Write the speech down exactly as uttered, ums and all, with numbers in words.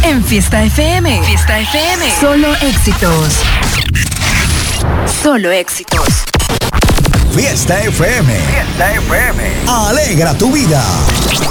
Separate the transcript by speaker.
Speaker 1: en Fiesta F M. Fiesta F M. Solo éxitos. Solo éxitos.
Speaker 2: Fiesta F M.
Speaker 3: Fiesta F M.
Speaker 2: Alegra tu vida.